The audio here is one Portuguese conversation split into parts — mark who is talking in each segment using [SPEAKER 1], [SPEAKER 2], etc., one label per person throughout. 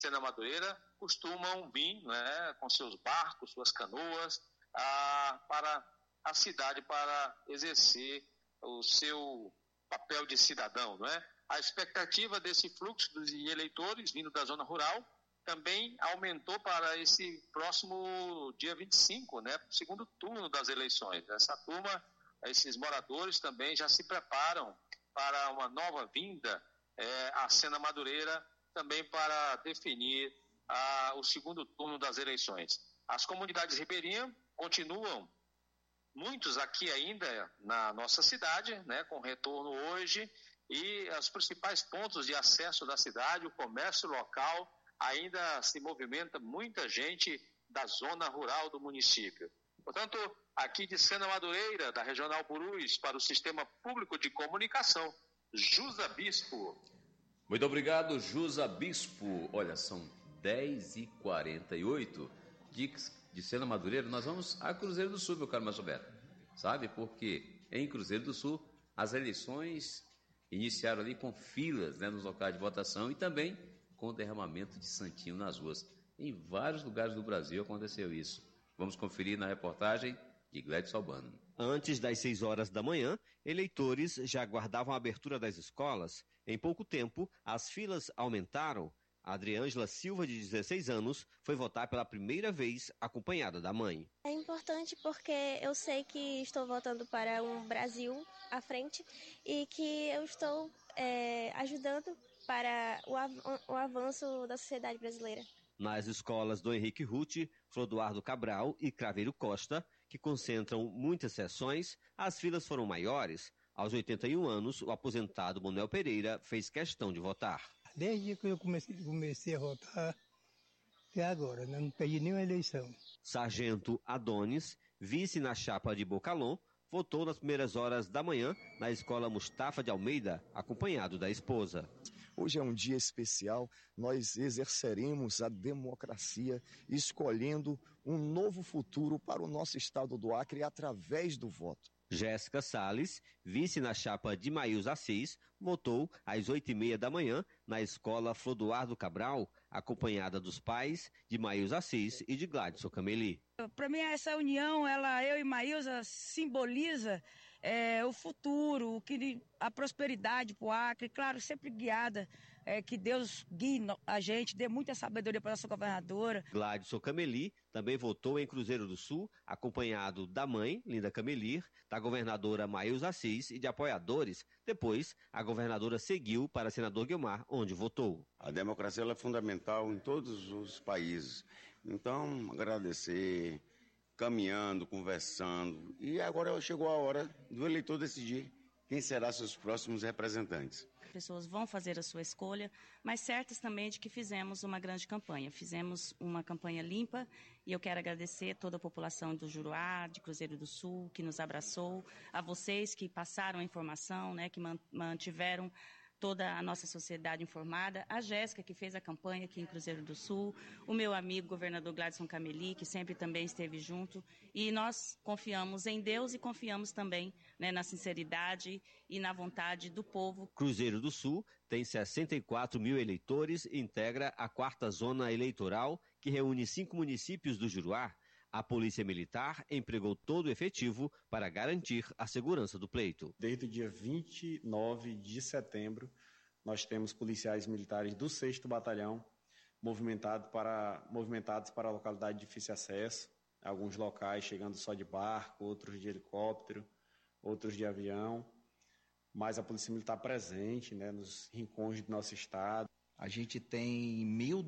[SPEAKER 1] Sena Madureira costumam vir, né, com seus barcos, suas canoas, para a cidade para exercer o seu papel de cidadão, não é? A expectativa desse fluxo de eleitores vindo da zona rural também aumentou para esse próximo dia 25, né, segundo turno das eleições. Essa turma, esses moradores também já se preparam para uma nova vinda à Sena Madureira, também para definir o segundo turno das eleições. As comunidades ribeirinhas continuam, muitos aqui ainda na nossa cidade, né, com retorno hoje, e os principais pontos de acesso da cidade, o comércio local, ainda se movimenta muita gente da zona rural do município. Portanto, aqui de Sena Madureira, da Regional Purus, para o Sistema Público de Comunicação, Jusa Bispo.
[SPEAKER 2] Muito obrigado, Jusa Bispo. Olha, são 10h48 de Sena Madureira. Nós vamos a Cruzeiro do Sul, meu caro Márcio Roberto. Sabe, porque em Cruzeiro do Sul as eleições iniciaram ali com filas, né, nos locais de votação e também com derramamento de santinho nas ruas. Em vários lugares do Brasil aconteceu isso. Vamos conferir na reportagem de Gledson Albano.
[SPEAKER 3] Antes das 6 horas da manhã, eleitores já aguardavam a abertura das escolas. Em pouco tempo, as filas aumentaram. A Adriângela Silva, de 16 anos, foi votar pela primeira vez acompanhada da mãe.
[SPEAKER 4] É importante porque eu sei que estou votando para um Brasil à frente e que eu estou ajudando para o avanço da sociedade brasileira.
[SPEAKER 3] Nas escolas do Henrique Ruth, Flodoardo Cabral e Craveiro Costa, que concentram muitas sessões, as filas foram maiores. Aos 81 anos, o aposentado Manuel Pereira fez questão de votar.
[SPEAKER 5] Desde que eu comecei a votar, até agora, não perdi nenhuma eleição.
[SPEAKER 3] Sargento Adonis, vice na chapa de Bocalon, votou nas primeiras horas da manhã na escola Mustafa de Almeida, acompanhado da esposa.
[SPEAKER 6] Hoje é um dia especial, nós exerceremos a democracia escolhendo um novo futuro para o nosso estado do Acre através do voto.
[SPEAKER 3] Jéssica Salles, vice na chapa de Maíus Assis, votou às 8h30 da manhã na escola Flodoardo Cabral, acompanhada dos pais de Maíus Assis e de Gladson Cameli.
[SPEAKER 7] Para mim, essa união, eu e Maísa, simboliza o futuro, a prosperidade para o Acre, claro, sempre guiada, que Deus guie a gente, dê muita sabedoria para a nossa governadora.
[SPEAKER 3] Gladson Cameli também votou em Cruzeiro do Sul, acompanhado da mãe, Linda Camelir, da governadora Maísa Assis e de apoiadores. Depois, a governadora seguiu para senador Guilmar, onde votou.
[SPEAKER 8] A democracia ela é fundamental em todos os países. Então, agradecer, caminhando, conversando. E agora chegou a hora do eleitor decidir quem será seus próximos representantes.
[SPEAKER 9] As pessoas vão fazer a sua escolha, mas certas também de que fizemos uma grande campanha. Fizemos uma campanha limpa e eu quero agradecer toda a população do Juruá, de Cruzeiro do Sul, que nos abraçou, a vocês que passaram a informação, né, que mantiveram toda a nossa sociedade informada, a Jéssica, que fez a campanha aqui em Cruzeiro do Sul, o meu amigo governador Gladson Cameli, que sempre também esteve junto, e nós confiamos em Deus e confiamos também, né, na sinceridade e na vontade do povo.
[SPEAKER 3] Cruzeiro do Sul tem 64 mil eleitores e integra a 4ª zona eleitoral, que reúne 5 municípios do Juruá. A Polícia Militar empregou todo o efetivo para garantir a segurança do pleito.
[SPEAKER 10] Desde o dia 29 de setembro, nós temos policiais militares do 6º Batalhão movimentados para a localidade de difícil acesso, alguns locais chegando só de barco, outros de helicóptero, outros de avião, mas a Polícia Militar presente, né, nos rincões do nosso estado.
[SPEAKER 11] A gente tem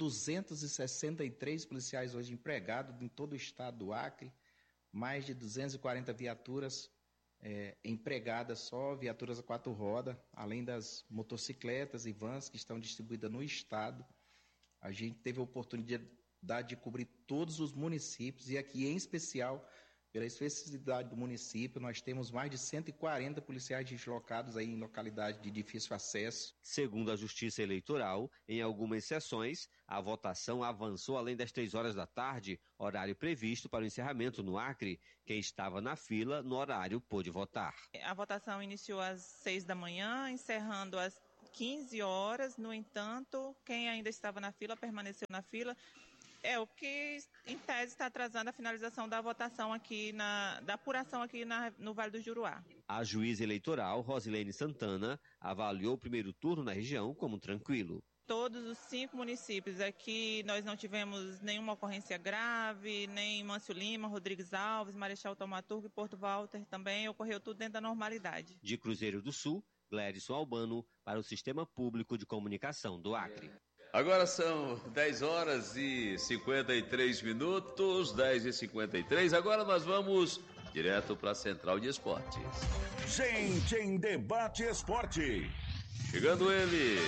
[SPEAKER 11] 1.263 policiais hoje empregados em todo o estado do Acre, mais de 240 viaturas empregadas só, viaturas a 4 rodas, além das motocicletas e vans que estão distribuídas no estado. A gente teve a oportunidade de cobrir todos os municípios e aqui em especial, pela especificidade do município, nós temos mais de 140 policiais deslocados aí em localidade de difícil acesso.
[SPEAKER 3] Segundo a Justiça Eleitoral, em algumas sessões, a votação avançou além das 3 horas da tarde, horário previsto para o encerramento no Acre. Quem estava na fila, no horário, pôde votar.
[SPEAKER 12] A votação iniciou às 6 da manhã, encerrando às 15 horas, no entanto, quem ainda estava na fila permaneceu na fila. É o que, em tese, está atrasando a finalização da votação aqui, da apuração aqui no Vale do Juruá.
[SPEAKER 3] A juíza eleitoral, Rosilene Santana, avaliou o primeiro turno na região como tranquilo.
[SPEAKER 12] Todos os 5 municípios aqui, nós não tivemos nenhuma ocorrência grave, nem Mâncio Lima, Rodrigues Alves, Marechal Thaumaturgo e Porto Walter também, ocorreu tudo dentro da normalidade.
[SPEAKER 3] De Cruzeiro do Sul, Glérisson Albano, para o Sistema Público de Comunicação do Acre.
[SPEAKER 2] Agora são 10 horas e 53 minutos, 10h53. Agora nós vamos direto para a Central de Esportes.
[SPEAKER 13] Gente em Debate Esporte.
[SPEAKER 2] Chegando ele,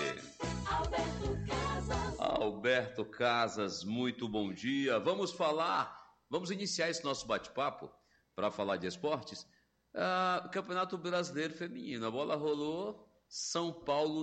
[SPEAKER 2] Alberto Casas, muito bom dia. Vamos iniciar esse nosso bate-papo para falar de esportes. Campeonato Brasileiro Feminino, a bola rolou, São Paulo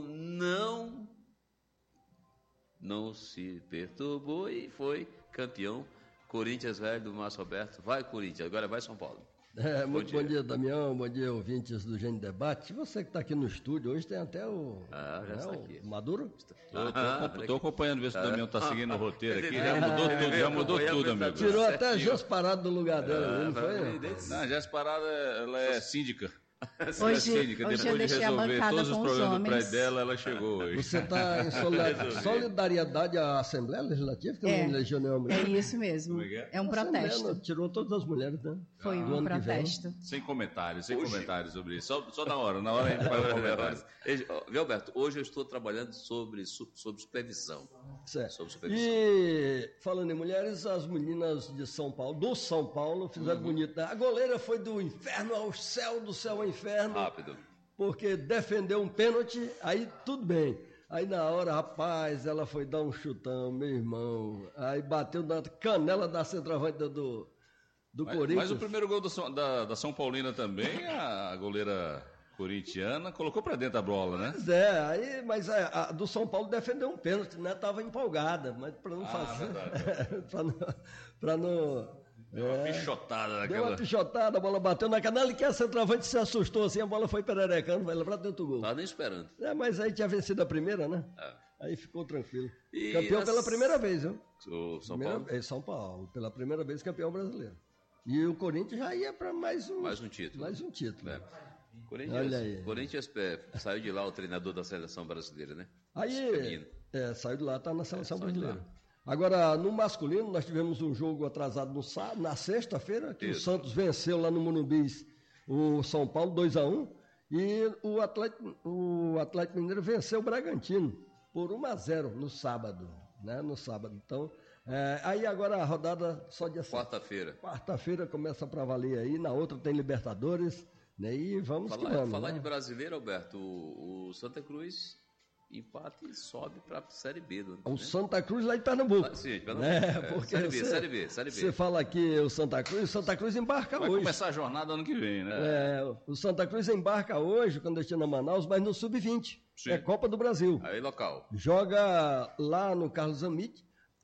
[SPEAKER 2] não se perturbou e foi campeão. Corinthians, velho, do Márcio Alberto. Vai, Corinthians, agora vai São Paulo.
[SPEAKER 14] Muito bom dia, Damião. Bom dia, ouvintes do Gente Debate. Você que está aqui no estúdio, hoje tem até o...
[SPEAKER 2] já está aqui.
[SPEAKER 14] O Maduro?
[SPEAKER 15] Estou acompanhando, ver se o Damião está seguindo o roteiro aqui. Já mudou tudo, amigo.
[SPEAKER 14] Tirou até a Jess Parado do lugar dela, não foi?
[SPEAKER 15] Não, a Jess Parada, ela é síndica.
[SPEAKER 16] Hoje
[SPEAKER 15] depois
[SPEAKER 16] eu
[SPEAKER 15] de
[SPEAKER 16] deixei a
[SPEAKER 15] resolver
[SPEAKER 16] bancada
[SPEAKER 15] todos os
[SPEAKER 16] com os
[SPEAKER 15] problemas do
[SPEAKER 16] homens.
[SPEAKER 15] prédio dela, ela chegou hoje.
[SPEAKER 14] Você está em solidariedade à Assembleia Legislativa, que não elegeu nenhuma mulher?
[SPEAKER 16] É isso mesmo. É um protesto.
[SPEAKER 14] Tirou todas as mulheres, né?
[SPEAKER 16] Foi um protesto.
[SPEAKER 15] Sem comentários sobre isso. Só na hora a gente vai comentários.
[SPEAKER 2] Viu, Alberto, hoje eu estou trabalhando sobre supervisão.
[SPEAKER 14] Certo.
[SPEAKER 2] Sobre supervisão.
[SPEAKER 14] E falando em mulheres, as meninas de São Paulo, fizeram bonito. A goleira foi do inferno ao céu, do céu ao inferno.
[SPEAKER 2] Rápido.
[SPEAKER 14] Porque defendeu um pênalti, aí tudo bem. Aí na hora, rapaz, ela foi dar um chutão, meu irmão. Aí bateu na canela da centroavante do Corinthians.
[SPEAKER 15] Mas o primeiro gol da São Paulina também, a goleira corintiana colocou pra dentro a bola, né?
[SPEAKER 14] Pois é, mas a do São Paulo defendeu um pênalti, né? Tava empolgada, mas para não fazer... para não...
[SPEAKER 15] Deu uma pichotada naquela...
[SPEAKER 14] Deu uma pichotada, a bola bateu na canela e que a centroavante se assustou assim, a bola foi pererecando, vai lá pra dentro do gol.
[SPEAKER 2] Tava nem esperando.
[SPEAKER 14] Mas aí tinha vencido a primeira, né? Aí ficou tranquilo. Campeão pela primeira vez, viu?
[SPEAKER 2] O São Paulo?
[SPEAKER 14] São Paulo, pela primeira vez campeão brasileiro. E o Corinthians já ia para mais um título.
[SPEAKER 2] Corinthians saiu de lá o treinador da seleção brasileira, né?
[SPEAKER 14] Aí, saiu de lá, tá na seleção brasileira. Agora, no masculino, nós tivemos um jogo atrasado na sexta-feira, que o Santos venceu lá no Morumbi o São Paulo 2-1, e o Atlético Mineiro venceu o Bragantino por 1-0 no sábado, né? Então, aí agora a rodada só dia quarta-feira começa para valer aí, na outra tem Libertadores, né? E vamos
[SPEAKER 2] falar de brasileiro, Alberto, o Santa Cruz empate e sobe para a Série B.
[SPEAKER 14] O Santa Cruz lá em Pernambuco.
[SPEAKER 2] Sim,
[SPEAKER 14] Pernambuco. Porque
[SPEAKER 2] Série B.
[SPEAKER 14] Você fala aqui o Santa Cruz embarca hoje.
[SPEAKER 15] Vai começar a jornada ano que vem, né?
[SPEAKER 14] O Santa Cruz embarca hoje, quando estive na Manaus, mas no Sub-20.
[SPEAKER 15] Sim.
[SPEAKER 14] É Copa do Brasil.
[SPEAKER 2] Aí local.
[SPEAKER 14] Joga lá no Carlos Amit.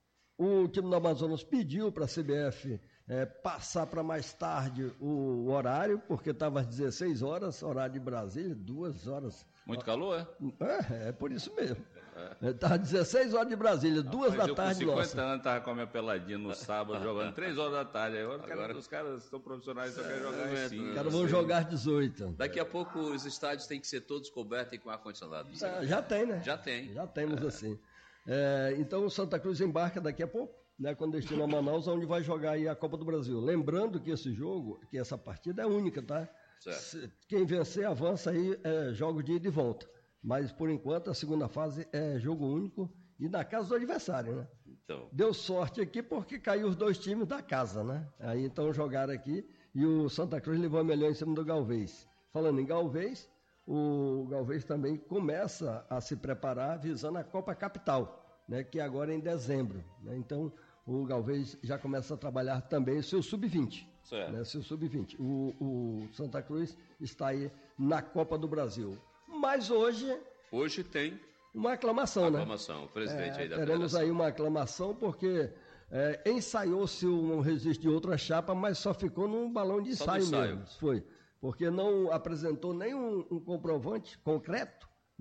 [SPEAKER 14] O time do Amazonas pediu para a CBF passar para mais tarde o horário, porque estava às 16 horas, horário de Brasília, 2 horas.
[SPEAKER 15] Muito calor,
[SPEAKER 14] é por isso mesmo. Estava 16 horas de Brasília, 2 da tarde.
[SPEAKER 15] Eu com 50 anos estava com a minha peladinha no sábado, jogando 3 horas da tarde. Agora os caras estão profissionais, só querem jogar assim.
[SPEAKER 14] Os caras vão jogar às 18.
[SPEAKER 2] Daqui a pouco os estádios têm que ser todos cobertos e com ar-condicionado.
[SPEAKER 14] Já tem, né?
[SPEAKER 2] Já tem.
[SPEAKER 14] Já temos assim. Então o Santa Cruz embarca daqui a pouco, né, com destino a Manaus, onde vai jogar aí a Copa do Brasil. Lembrando que essa partida é única, tá? Quem vencer avança aí, jogos de ida e volta. Mas por enquanto a segunda fase é jogo único e na casa do adversário, né?
[SPEAKER 2] Então.
[SPEAKER 14] Deu sorte aqui porque caiu os 2 times da casa, né? Aí então jogaram aqui e o Santa Cruz levou a melhor em cima do Galvez. Falando em Galvez, o Galvez também começa a se preparar visando a Copa Capital, né? Que agora é em dezembro, né? Então o Galvez já começa a trabalhar também o seu Sub-20. Né, seu Sub-20. O Santa Cruz está aí na Copa do Brasil. Mas hoje
[SPEAKER 2] tem
[SPEAKER 14] uma aclamação, né?
[SPEAKER 2] O presidente aí da
[SPEAKER 14] teremos aí uma aclamação porque ensaiou-se um registro de outra chapa, mas só ficou num balão de ensaio mesmo. Foi. Porque não apresentou nenhum comprovante concreto,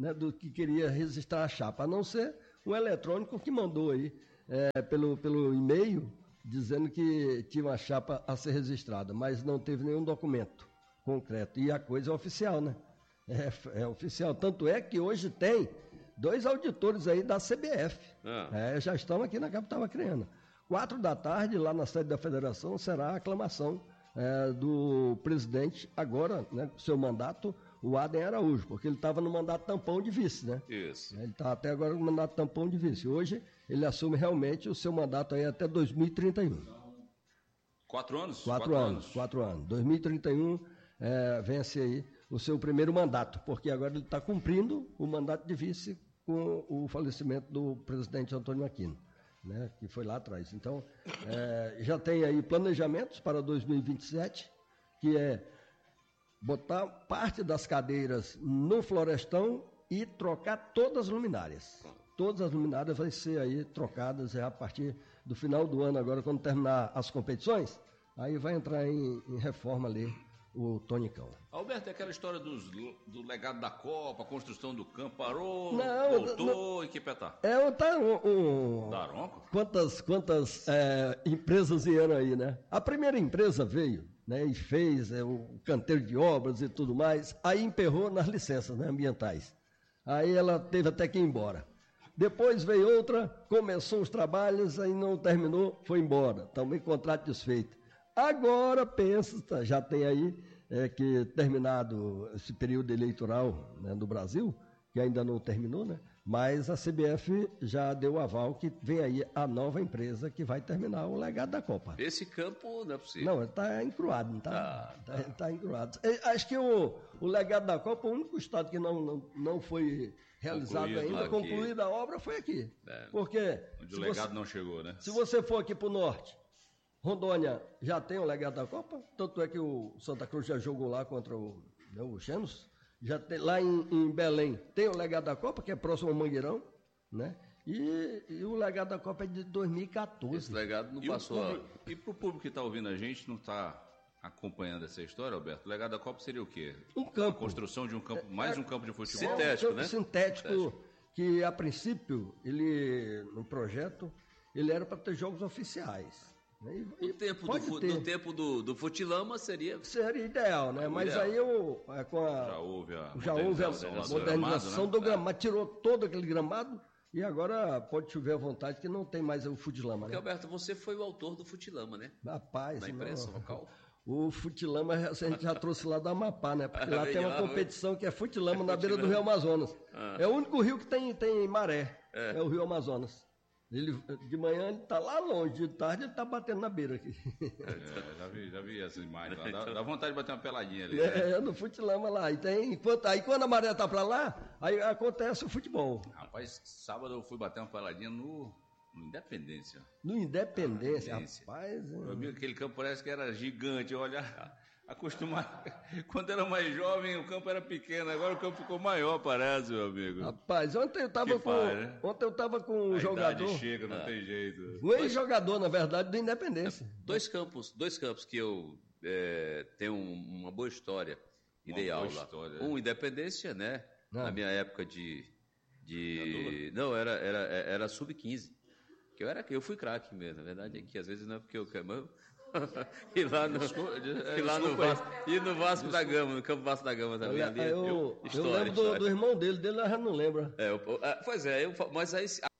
[SPEAKER 14] né, do que queria registrar a chapa, a não ser um eletrônico que mandou aí pelo e-mail dizendo que tinha uma chapa a ser registrada, mas não teve nenhum documento concreto. E a coisa é oficial, né? É oficial. Tanto é que hoje tem 2 auditores aí da CBF. Já estão aqui na capital acreana. 16h, lá na sede da federação, será a aclamação do presidente agora, né, com seu mandato, o Adem Araújo, porque ele estava no mandato tampão de vice, né?
[SPEAKER 2] Isso.
[SPEAKER 14] Ele está até agora no mandato tampão de vice. Hoje ele assume realmente o seu mandato aí até 2031.
[SPEAKER 15] 4 anos?
[SPEAKER 14] 4 anos. 2031 vence aí o seu primeiro mandato, porque agora ele está cumprindo o mandato de vice com o falecimento do presidente Antônio Aquino, né, que foi lá atrás. Então, já tem aí planejamentos para 2027, que é botar parte das cadeiras no Florestão e trocar todas as luminárias. Todas as luminárias vão ser aí trocadas a partir do final do ano, agora quando terminar as competições, aí vai entrar em reforma ali o Tonicão.
[SPEAKER 15] Alberto, é aquela história do legado da Copa, a construção do campo, parou,
[SPEAKER 14] não,
[SPEAKER 15] voltou, e que petar?
[SPEAKER 14] Daronco? Quantas empresas vieram aí, né? A primeira empresa veio, né, e fez o canteiro de obras e tudo mais, aí emperrou nas licenças, né, ambientais. Aí ela teve até que ir embora. Depois veio outra, começou os trabalhos, aí não terminou, foi embora. Também contrato desfeito. Agora pensa, já tem aí que terminado esse período eleitoral, né, do Brasil, que ainda não terminou, né? Mas a CBF já deu o aval que vem aí a nova empresa que vai terminar o legado da Copa.
[SPEAKER 2] Esse campo não é possível.
[SPEAKER 14] Não, está encruado, está encruado. Acho que o legado da Copa, o único estado que não foi realizado ainda, concluída a obra, foi aqui. Porque
[SPEAKER 15] onde o legado não chegou, né?
[SPEAKER 14] Se você for aqui para o norte, Rondônia já tem o legado da Copa, tanto é que o Santa Cruz já jogou lá contra o Xenos. Já tem, lá em Belém tem o legado da Copa, que é próximo ao Mangueirão, né? E o legado da Copa é de 2014.
[SPEAKER 2] Esse legado não passou.
[SPEAKER 15] E para o público que está ouvindo a gente, não está acompanhando essa história, Alberto, o legado da Copa seria o quê?
[SPEAKER 14] Um campo.
[SPEAKER 15] A construção de um campo, mais um campo de futebol?
[SPEAKER 2] Sintético, né?
[SPEAKER 14] Sintético, que a princípio, no projeto, ele era para ter jogos oficiais.
[SPEAKER 2] No tempo do Futilama seria
[SPEAKER 14] ideal, né? Mas ideal. Aí já houve a modernização do gramado, tirou todo aquele gramado e agora pode chover à vontade que não tem mais o Futilama, né?
[SPEAKER 2] Porque, Alberto, você foi o autor do Futilama, né?
[SPEAKER 14] Rapaz,
[SPEAKER 2] na imprensa local.
[SPEAKER 14] O Futilama a gente já trouxe lá do Amapá, né? Porque lá tem uma competição que é Futilama na beira do Rio Amazonas. É o único rio que tem maré, é o Rio Amazonas. De manhã ele está lá longe, de tarde ele está batendo na beira aqui.
[SPEAKER 15] Já vi essas imagens lá. Dá vontade de bater uma peladinha ali.
[SPEAKER 14] No Futilama lá. Aí quando a maré está para lá, aí acontece o futebol.
[SPEAKER 15] Rapaz, sábado eu fui bater uma peladinha no Independência.
[SPEAKER 14] No Independência, rapaz.
[SPEAKER 15] Meu amigo, aquele campo parece que era gigante. Olha, acostumado. Quando era mais jovem, o campo era pequeno. Agora o campo ficou maior, parece, meu amigo.
[SPEAKER 14] Rapaz, ontem eu estava com um jogador.
[SPEAKER 15] Chega, não tem jeito.
[SPEAKER 14] Um ex-jogador, na verdade, do Independência.
[SPEAKER 2] Dois campos que eu tenho uma boa história e dei aula. Um Independência, né? Na minha época não, era sub-15. Eu fui craque mesmo, na verdade é que às vezes não é porque eu quero. E no Vasco da Gama, no campo Vasco da Gama também.
[SPEAKER 14] Eu lembro do irmão dele já não lembra.
[SPEAKER 2] Pois é, mas aí